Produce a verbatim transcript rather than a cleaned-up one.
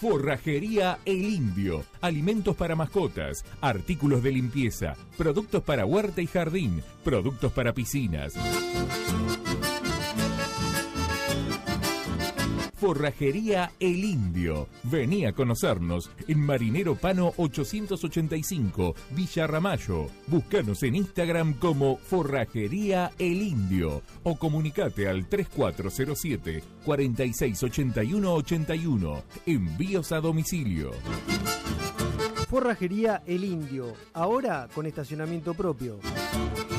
Forrajería El Indio. Alimentos para mascotas, artículos de limpieza, productos para huerta y jardín, productos para piscinas. Forrajería El Indio. Vení a conocernos en Marinero Pano ochocientos ochenta y cinco, Villa Ramallo. Búscanos en Instagram como Forrajería El Indio o comunicate al tres cuatro cero siete, cuatro seis ocho uno ocho uno. Envíos a domicilio. Forrajería El Indio, ahora con estacionamiento propio.